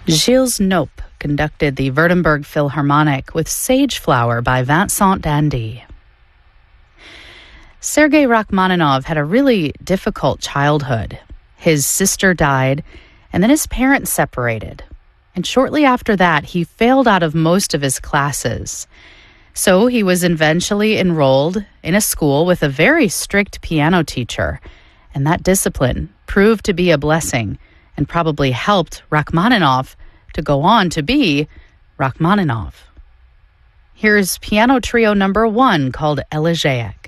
Gilles Nope conducted the Württemberg Philharmonic with Sage Flower by Vincent Dandy. Sergei Rachmaninoff had a really difficult childhood. His sister died, and then his parents separated. And shortly after that, he failed out of most of his classes. So he was eventually enrolled in a school with a very strict piano teacher, and that discipline proved to be a blessing and probably helped Rachmaninoff to go on to be Rachmaninoff. Here's piano trio number 1 called Elegiac.